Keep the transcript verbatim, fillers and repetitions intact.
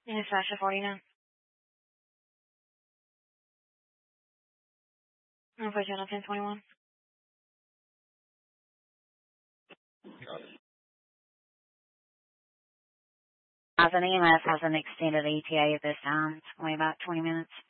And it's Sasha forty-nine. I'll put you on ten twenty-one. As an E M S has an extended E T A at this time. It's only about twenty minutes.